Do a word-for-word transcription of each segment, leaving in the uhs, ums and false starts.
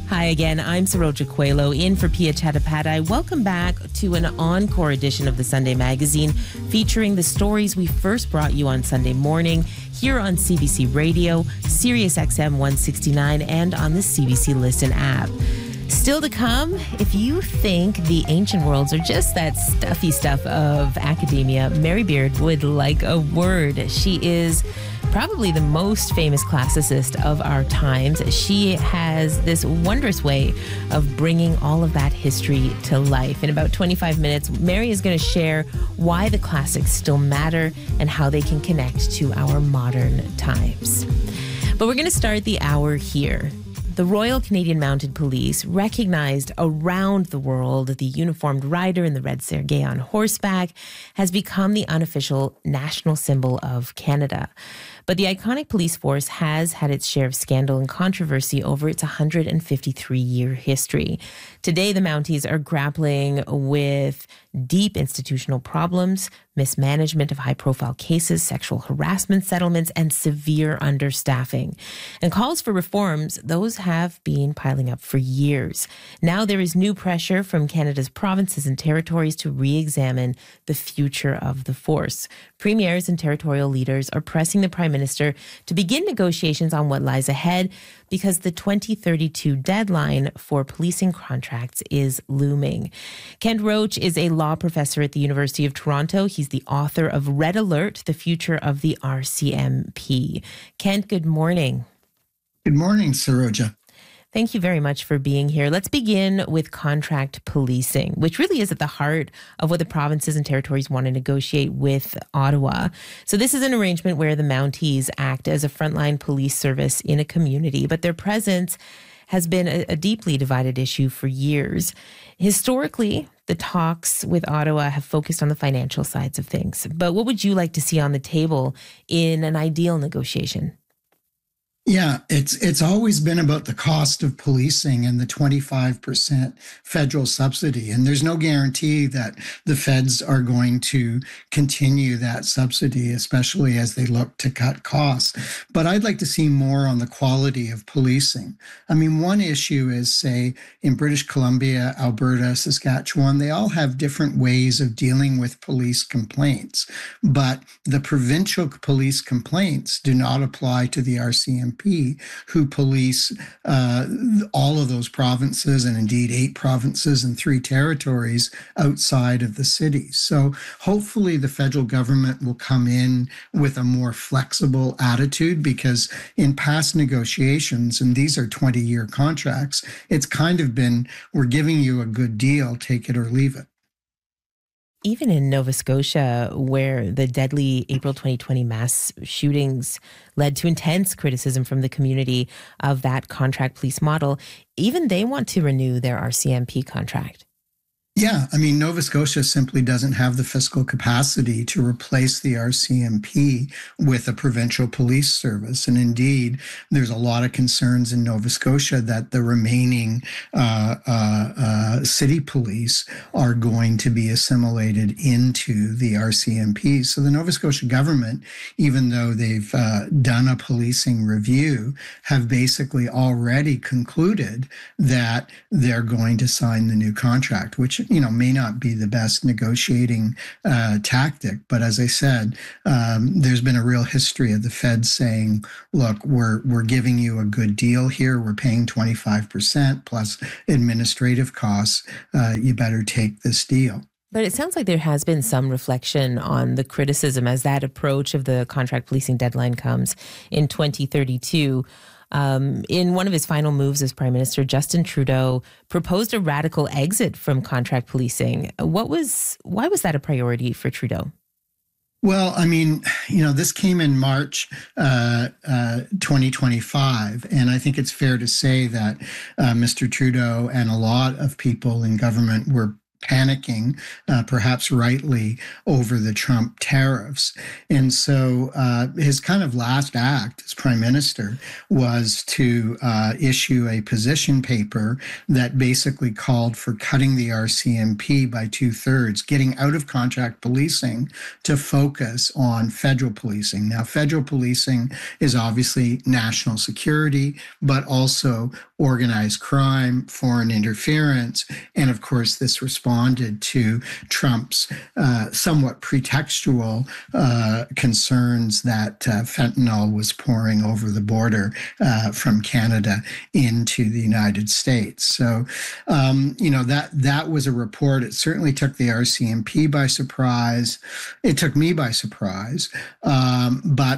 Hi again, I'm Saroja Coelho in for Pia Chattopadhyay. Welcome back to an encore edition of the Sunday Magazine featuring the stories we first brought you on Sunday morning here on C B C Radio, Sirius X M one sixty-nine, and on the C B C Listen app. Still to come, if you think the ancient worlds are just that stuffy stuff of academia, Mary Beard would like a word. She is probably the most famous classicist of our times. She has this wondrous way of bringing all of that history to life. In about twenty-five minutes, Mary is going to share why the classics still matter and how they can connect to our modern times. But we're going to start the hour here. The Royal Canadian Mounted Police, recognized around the world, the uniformed rider in the red Sergei on horseback, has become the unofficial national symbol of Canada. But the iconic police force has had its share of scandal and controversy over its one hundred fifty-three year history. Today, the Mounties are grappling with deep institutional problems, mismanagement of high-profile cases, sexual harassment settlements, and severe understaffing. And calls for reforms, those have been piling up for years. Now there is new pressure from Canada's provinces and territories to re-examine the future of the force. Premiers and territorial leaders are pressing the Prime Minister to begin negotiations on what lies ahead because the twenty thirty-two deadline for policing contracts is looming. Kent Roach is a law professor at the University of Toronto. He's the author of Red Alert, The Future of the R C M P. Kent, good morning. Good morning, Saroja. Thank you very much for being here. Let's begin with contract policing, which really is at the heart of what the provinces and territories want to negotiate with Ottawa. So this is an arrangement where the Mounties act as a frontline police service in a community, but their presence has been a, a deeply divided issue for years. Historically, the talks with Ottawa have focused on the financial sides of things. But what would you like to see on the table in an ideal negotiation? Yeah, it's it's always been about the cost of policing and the twenty-five percent federal subsidy. And there's no guarantee that the feds are going to continue that subsidy, especially as they look to cut costs. But I'd like to see more on the quality of policing. I mean, one issue is, say, in British Columbia, Alberta, Saskatchewan, they all have different ways of dealing with police complaints. But the provincial police complaints do not apply to the R C M P, who police uh, all of those provinces, and indeed eight provinces and three territories outside of the city. So hopefully the federal government will come in with a more flexible attitude, because in past negotiations, and these are twenty-year contracts, it's kind of been, we're giving you a good deal, take it or leave it. Even in Nova Scotia, where the deadly April twenty twenty mass shootings led to intense criticism from the community of that contract police model, even they want to renew their R C M P contract. Yeah, I mean, Nova Scotia simply doesn't have the fiscal capacity to replace the R C M P with a provincial police service. And indeed, there's a lot of concerns in Nova Scotia that the remaining uh, uh, uh, city police are going to be assimilated into the R C M P. So the Nova Scotia government, even though they've uh, done a policing review, have basically already concluded that they're going to sign the new contract, which you know, may not be the best negotiating uh, tactic. But as I said, um, there's been a real history of the Fed saying, look, we're we're giving you a good deal here. We're paying twenty-five percent plus administrative costs. Uh, you better take this deal. But it sounds like there has been some reflection on the criticism as that approach of the contract policing deadline comes in twenty thirty-two. Um, in one of his final moves as Prime Minister, Justin Trudeau proposed a radical exit from contract policing. What was, why was that a priority for Trudeau? Well, I mean, you know, this came in March uh, uh, twenty twenty-five, and I think it's fair to say that uh, Mister Trudeau and a lot of people in government were panicking, uh, perhaps rightly, over the Trump tariffs. And so uh, his kind of last act as prime minister was to uh, issue a position paper that basically called for cutting the R C M P by two thirds, getting out of contract policing to focus on federal policing. Now, federal policing is obviously national security, but also organized crime, foreign interference, and of course, this responded to Trump's uh, somewhat pretextual uh, concerns that uh, fentanyl was pouring over the border uh, from Canada into the United States. So, um, you know, that that was a report. It certainly took the R C M P by surprise. It took me by surprise. Um, but,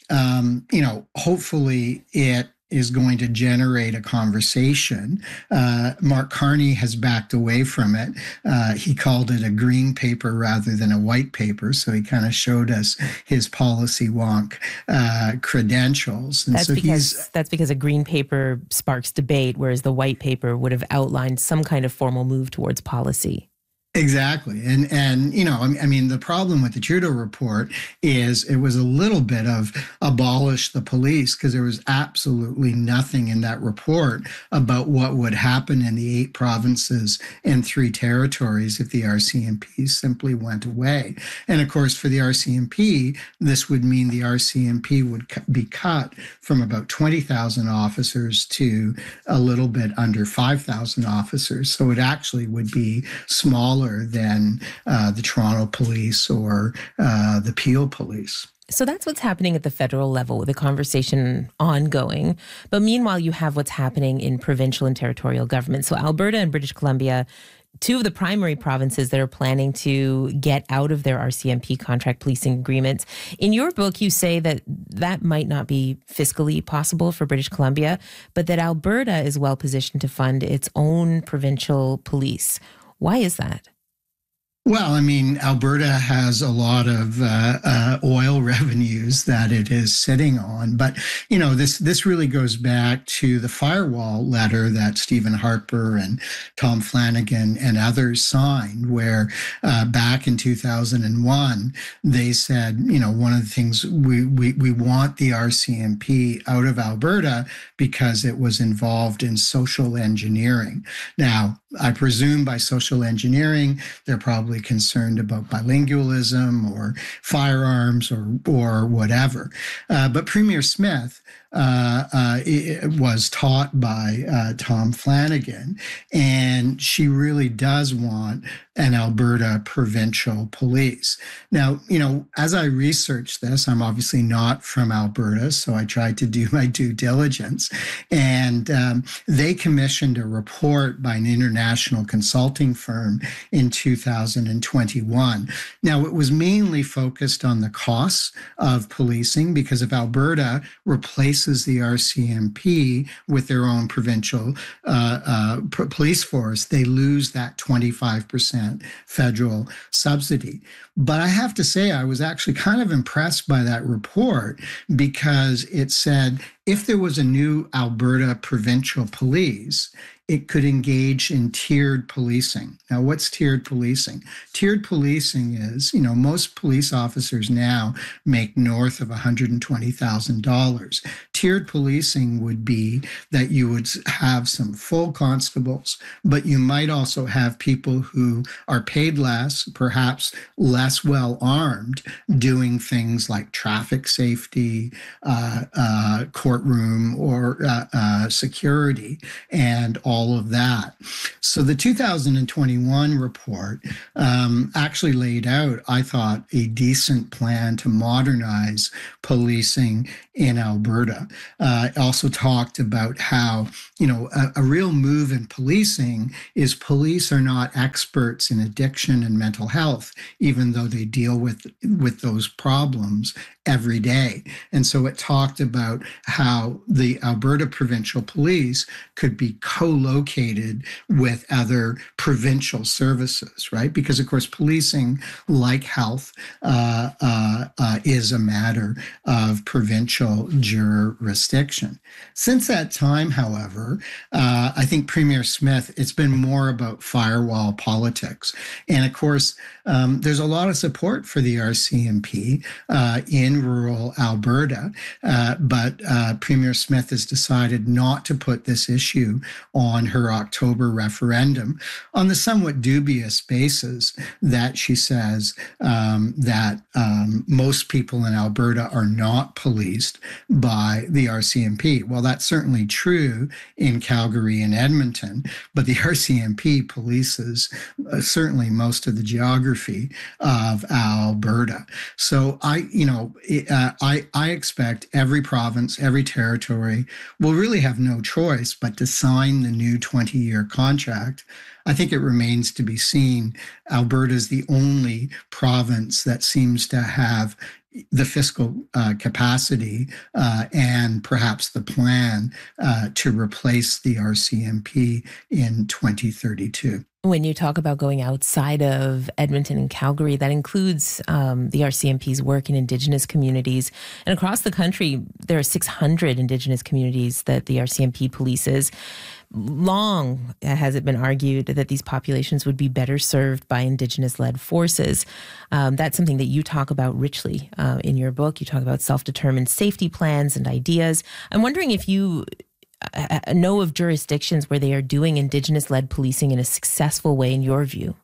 um, you know, hopefully it is going to generate a conversation. Uh, Mark Carney has backed away from it. Uh, he called it a green paper rather than a white paper. So he kind of showed us his policy wonk uh, credentials. And that's so because he's, that's because a green paper sparks debate, whereas the white paper would have outlined some kind of formal move towards policy. Exactly. And, and you know, I mean, the problem with the Trudeau report is it was a little bit of abolish the police, because there was absolutely nothing in that report about what would happen in the eight provinces and three territories if the R C M P simply went away. And of course, for the R C M P, this would mean the R C M P would be cut from about twenty thousand officers to a little bit under five thousand officers. So it actually would be smaller than uh, the Toronto Police or uh, the Peel Police. So that's what's happening at the federal level, with the conversation ongoing. But meanwhile, you have what's happening in provincial and territorial government. So Alberta and British Columbia, two of the primary provinces that are planning to get out of their R C M P contract policing agreements. In your book, you say that that might not be fiscally possible for British Columbia, but that Alberta is well positioned to fund its own provincial police. Why is that? Well, I mean, Alberta has a lot of uh, uh, oil revenues that it is sitting on. But, you know, this this really goes back to the firewall letter that Stephen Harper and Tom Flanagan and others signed, where uh, back in two thousand one, they said, you know, one of the things we, we, we want the R C M P out of Alberta because it was involved in social engineering. Now, I presume by social engineering, they're probably concerned about bilingualism or firearms or or whatever. Uh, but Premier Smith uh, uh, was taught by uh, Tom Flanagan, and she really does want an Alberta provincial police. Now, you know, as I researched this, I'm obviously not from Alberta, so I tried to do my due diligence. And um, they commissioned a report by an international consulting firm in two thousand twenty-one. Now, it was mainly focused on the costs of policing, because if Alberta replaces the R C M P with their own provincial uh, uh, police force, they lose that twenty-five percent federal subsidy. But I have to say, I was actually kind of impressed by that report, because it said if there was a new Alberta provincial police, it could engage in tiered policing. Now, what's tiered policing? Tiered policing is, you know, most police officers now make north of one hundred twenty thousand dollars. Tiered policing would be that you would have some full constables, but you might also have people who are paid less, perhaps less well armed, doing things like traffic safety, uh, uh, courtroom or uh, uh, security, and all of that. So the two thousand twenty-one report um, actually laid out, I thought, a decent plan to modernize policing in Alberta. Uh, it also talked about how, you know, a, a real move in policing is police are not experts in addiction and mental health, even though they deal with, with those problems every day. And so it talked about how the Alberta Provincial Police could be co co-located with other provincial services, right? Because, of course, policing, like health, uh, uh, uh, is a matter of provincial jurisdiction. Since that time, however, uh, I think Premier Smith, it's been more about firewall politics. And of course, um, there's a lot of support for the R C M P uh, in rural Alberta, uh, but uh, Premier Smith has decided not to put this issue on her October referendum on the somewhat dubious basis that she says um, that um, most people in Alberta are not policed by the R C M P. Well, that's certainly true in Calgary and Edmonton, but the R C M P polices uh, certainly most of the geography of Alberta. So I, you know, uh, I, I expect every province, every territory will really have no choice but to sign the new twenty-year contract. I think it remains to be seen. Alberta is the only province that seems to have the fiscal uh, capacity uh, and perhaps the plan uh, to replace the R C M P in twenty thirty-two. When you talk about going outside of Edmonton and Calgary, that includes um, the R C M P's work in Indigenous communities. And across the country, there are six hundred Indigenous communities that the R C M P polices. Long has it been argued that these populations would be better served by Indigenous-led forces. Um, that's something that you talk about richly uh, in your book. You talk about self-determined safety plans and ideas. I'm wondering if you uh, know of jurisdictions where they are doing Indigenous-led policing in a successful way, in your view.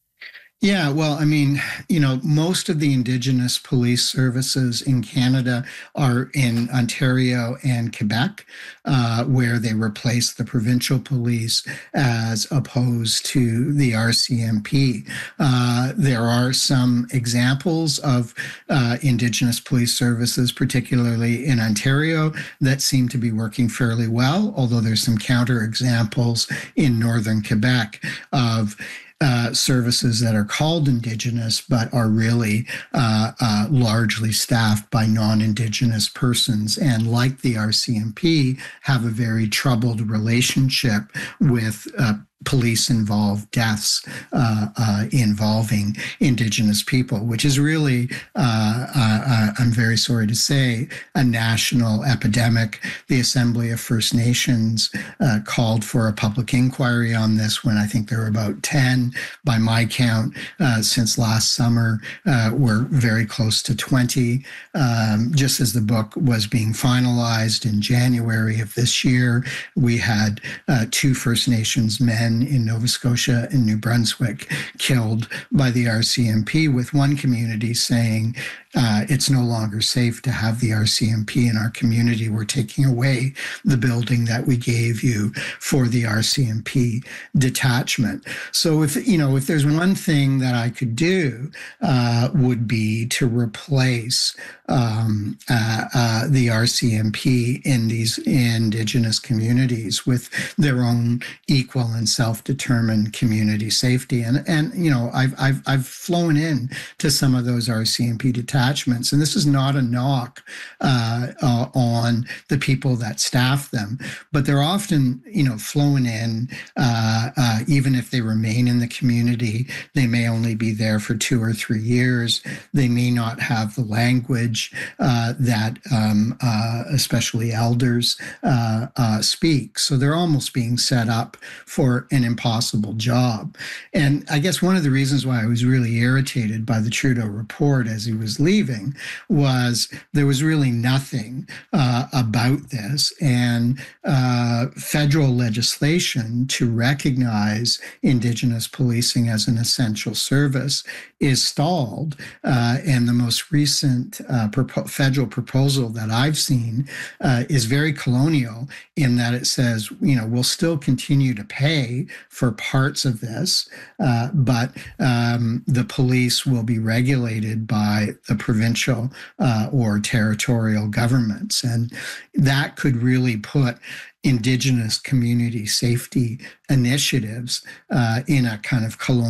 Yeah, well, I mean, you know, most of the Indigenous police services in Canada are in Ontario and Quebec, uh, where they replace the provincial police as opposed to the R C M P. Uh, there are some examples of uh, Indigenous police services, particularly in Ontario, that seem to be working fairly well, although there's some counterexamples in northern Quebec of Uh, services that are called Indigenous, but are really uh, uh, largely staffed by non-Indigenous persons. And like the R C M P, have a very troubled relationship with uh, police-involved deaths uh, uh, involving Indigenous people, which is really, uh, uh, I'm very sorry to say, a national epidemic. The Assembly of First Nations uh, called for a public inquiry on this when I think there were about ten, by my count, uh, since last summer. Uh, we're very close to twenty. Um, just as the book was being finalized in January of this year, we had uh, two First Nations men in Nova Scotia and New Brunswick killed by the R C M P, with one community saying uh, it's no longer safe to have the R C M P in our community. We're taking away the building that we gave you for the R C M P detachment. So if, you know, if there's one thing that I could do uh, would be to replace um, uh, uh, the R C M P in these Indigenous communities with their own equal and self-determined community safety. And, and you know, I've, I've, I've flown in to some of those R C M P detachments, and this is not a knock uh, uh, on the people that staff them, but they're often, you know, flown in, uh, uh, even if they remain in the community, they may only be there for two or three years. They may not have the language uh, that um, uh, especially elders uh, uh, speak. So they're almost being set up for an impossible job. And I guess one of the reasons why I was really irritated by the Trudeau report as he was leaving was there was really nothing uh, about this. And uh, federal legislation to recognize Indigenous policing as an essential service is stalled. Uh, and the most recent uh, propo- federal proposal that I've seen uh, is very colonial in that it says, you know, we'll still continue to pay for parts of this, uh, but um, the police will be regulated by the provincial uh, or territorial governments. And that could really put Indigenous community safety initiatives uh, in a kind of colonial